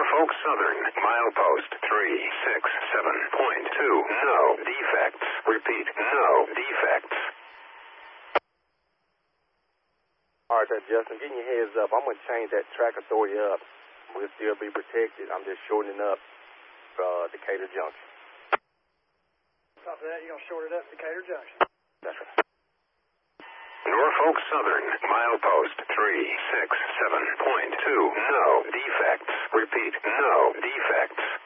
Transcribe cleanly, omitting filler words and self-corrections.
Norfolk Southern, milepost 367.2. No defects. Repeat, no defects. All right, Justin, getting your heads up. I'm going to change that track authority up. We'll still be protected. I'm just shortening up Decatur Junction. After that, you're going to short it up Decatur Junction. That's right. Norfolk Southern, milepost 367.2. No defects. Repeat, no defects.